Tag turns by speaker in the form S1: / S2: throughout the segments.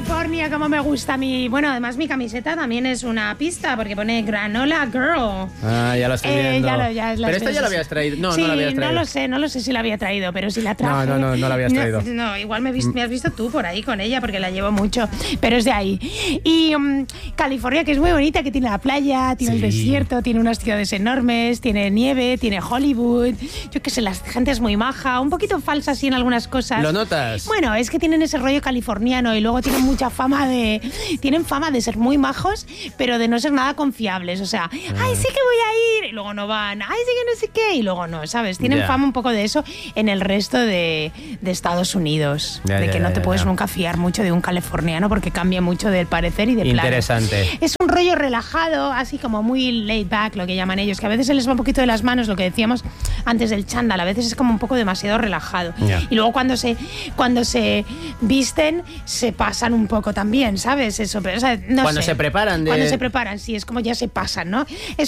S1: California, como me gusta a mí. Bueno, además mi camiseta también es una pista porque pone Granola Girl.
S2: Ah, ya lo estoy viendo.
S1: Pero
S2: esta ya la habías traído. No,
S1: sí,
S2: no la habías traído.
S1: No lo sé si la había traído, pero si la traje.
S2: No la habías traído.
S1: No, igual me has visto tú por ahí con ella porque la llevo mucho, pero es de ahí. Y California, que es muy bonita, que tiene la playa, tiene el desierto, tiene unas ciudades enormes, tiene nieve, tiene Hollywood. Yo qué sé, la gente es muy maja, un poquito falsa así en algunas cosas.
S2: ¿Lo notas?
S1: Bueno, es que tienen ese rollo californiano y luego tienen mucha fama de... Tienen fama de ser muy majos, pero de no ser nada confiables. O sea, ay, sí que voy a ir, y luego no van. Ay, sí que no sé qué, y luego no, ¿sabes? Tienen fama un poco de eso en el resto de Estados Unidos. De que no te puedes nunca fiar mucho de un californiano porque cambia mucho del parecer y de plan.
S2: Interesante.
S1: Es un rollo relajado, así como muy laid back, lo que llaman ellos, que a veces se les va un poquito de las manos, lo que decíamos antes del chándal, a veces es como un poco demasiado relajado. Y luego cuando se visten, se pasan un poco también, ¿sabes? Eso, pero, o sea, no
S2: cuando
S1: sé.
S2: se preparan.
S1: Cuando se preparan, sí, es como ya se pasan, ¿no?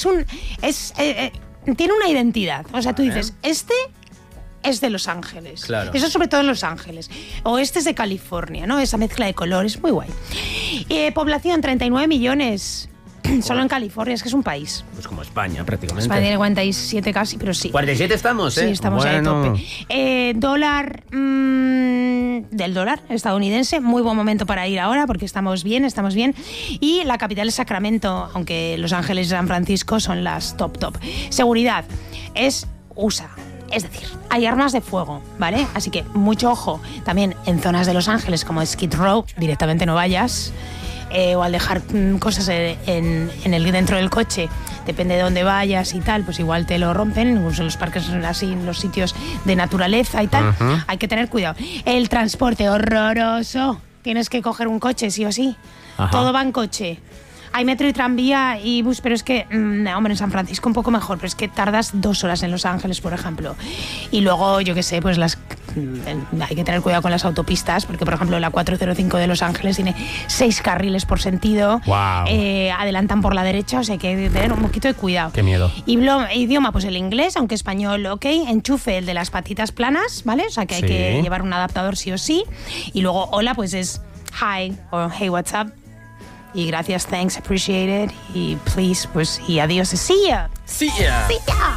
S1: Tiene una identidad. O sea, tú dices, este es de Los Ángeles.
S2: Claro.
S1: Eso sobre todo en Los Ángeles. O este es de California, ¿no? Esa mezcla de colores, muy guay. Población, 39 millones. Solo en California, es que es un país.
S2: Pues como España, prácticamente.
S1: España tiene 47 casi, pero sí.
S2: 47 estamos, ¿eh?
S1: Sí, estamos ahí a tope. Dólar del dólar estadounidense, muy buen momento para ir ahora porque estamos bien. Y la capital es Sacramento, aunque Los Ángeles y San Francisco son las top. Seguridad es USA. Es decir, hay armas de fuego, ¿vale? Así que mucho ojo. También en zonas de Los Ángeles como Skid Row, directamente no vayas. O al dejar cosas dentro del coche, depende de dónde vayas y tal, pues igual te lo rompen, incluso en los parques así, en los sitios de naturaleza y tal. Hay que tener cuidado. El transporte, horroroso. Tienes que coger un coche, sí o sí. Todo va en coche. Hay metro y tranvía y bus, pero es que, hombre, en San Francisco un poco mejor, pero es que tardas 2 horas en Los Ángeles, por ejemplo. Y luego, yo qué sé, pues hay que tener cuidado con las autopistas, porque, por ejemplo, la 405 de Los Ángeles tiene 6 carriles por sentido.
S2: Wow.
S1: Adelantan por la derecha, o sea, hay que tener un poquito de cuidado.
S2: Qué miedo.
S1: Idioma, pues el inglés, aunque español, ok. Enchufe, el de las patitas planas, ¿vale? O sea, que hay que llevar un adaptador sí o sí. Y luego, hola, pues es hi o hey, what's up. Y gracias, thanks, appreciate it. Y please, pues, y adiós, see ya.
S2: See ya.
S1: See ya.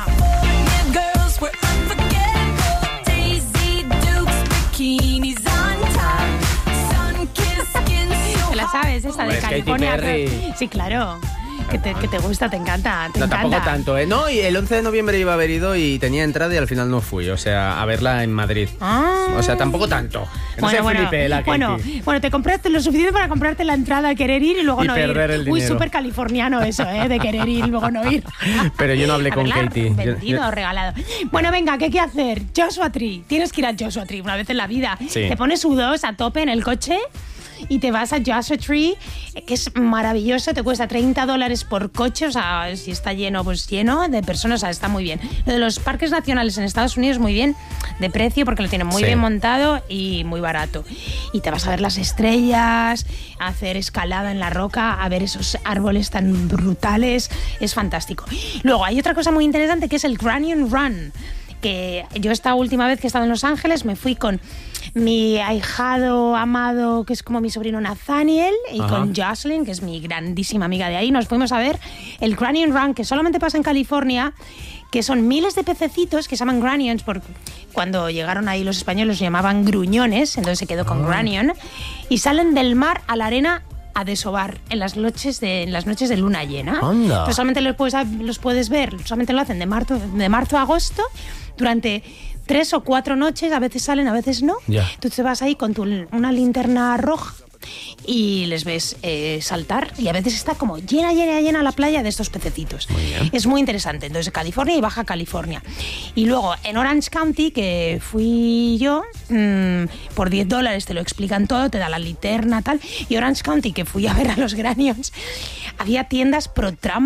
S1: ¿Te la sabes esa de California? Sí, claro. Que te gusta, te encanta.
S2: No, tampoco tanto, ¿eh? No, y el 11 de noviembre iba a haber ido y tenía entrada y al final no fui. O sea, a verla en Madrid. O sea, tampoco tanto. No sé, Felipe,
S1: bueno, te compraste lo suficiente para comprarte la entrada, querer ir y luego no ir.
S2: El dinero.
S1: Uy, súper californiano eso, de querer ir y luego no ir.
S2: Pero yo no hablé con Katie.
S1: Vendido, regalado. Bueno, venga, ¿qué hay que hacer? Joshua Tree. Tienes que ir a Joshua Tree una vez en la vida.
S2: Sí.
S1: Te pones U2 a tope en el coche y te vas a Joshua Tree, que es maravilloso, te cuesta $30 por coche, o sea, si está lleno, pues lleno de personas, o sea, está muy bien. Lo de los parques nacionales en Estados Unidos, muy bien de precio, porque lo tienen muy bien montado y muy barato. Y te vas a ver las estrellas, a hacer escalada en la roca, a ver esos árboles tan brutales, es fantástico. Luego, hay otra cosa muy interesante que es el Canyon Run, que yo esta última vez que he estado en Los Ángeles me fui con mi ahijado amado, que es como mi sobrino Nathaniel, y con Jocelyn, que es mi grandísima amiga de ahí. Nos fuimos a ver el Canyon Run, que solamente pasa en California, que son miles de pececitos que se llaman granions, porque cuando llegaron ahí los españoles los llamaban gruñones, entonces se quedó con granion, y salen del mar a la arena a desovar en las noches de luna llena. Pues solamente los puedes ver, solamente lo hacen de marzo a agosto, durante 3 o 4 noches, a veces salen, a veces no. Tú te vas ahí con una linterna roja y les ves saltar, y a veces está como llena la playa de estos pececitos. Es muy interesante. Entonces, California y Baja California. Y luego en Orange County, que fui yo, por $10 te lo explican todo, te da la linterna, tal. Y Orange County, que fui a ver a los Granions, había tiendas pro Trump,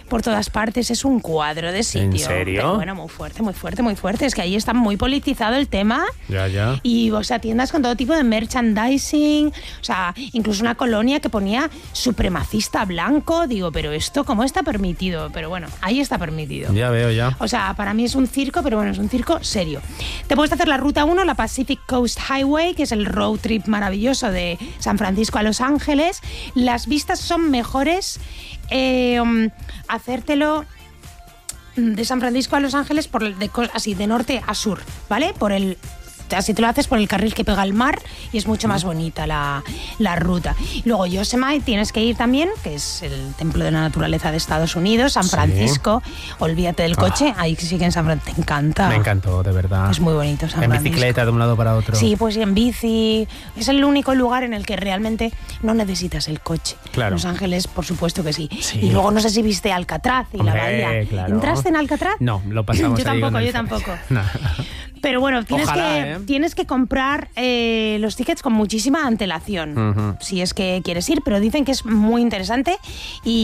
S1: por todas partes, es un cuadro de sitio.
S2: ¿En serio?
S1: Pero bueno, muy fuerte, muy fuerte, muy fuerte. Es que ahí está muy politizado el tema.
S2: Ya.
S1: Y, o sea, tiendas con todo tipo de merchandising, o sea, incluso una colonia que ponía supremacista blanco. Digo, pero esto, ¿cómo está permitido? Pero bueno, ahí está permitido.
S2: Ya veo, ya.
S1: O sea, para mí es un circo, pero bueno, es un circo serio. Te puedes hacer la Ruta 1, la Pacific Coast Highway, que es el road trip maravilloso de San Francisco a Los Ángeles. Las vistas son mejores hacértelo de San Francisco a Los Ángeles así de norte a sur, ¿vale? Así te lo haces por el carril que pega al mar y es mucho más bonita la ruta. Luego Yosemite tienes que ir también, que es el templo de la naturaleza de Estados Unidos, San Francisco. Olvídate del coche, ahí sí que en San Francisco te encanta.
S2: Me encantó, de verdad.
S1: Es muy bonito San Francisco.
S2: En bicicleta de un lado para otro.
S1: Sí, pues en bici. Es el único lugar en el que realmente no necesitas el coche.
S2: Claro.
S1: Los Ángeles, por supuesto que sí. Y luego no sé si viste Alcatraz y la bahía.
S2: Claro.
S1: ¿Entraste en Alcatraz?
S2: No, lo pasamos.
S1: Yo tampoco.
S2: No.
S1: Pero bueno,
S2: Ojalá,
S1: tienes que comprar los tickets con muchísima antelación, si es que quieres ir, pero dicen que es muy interesante y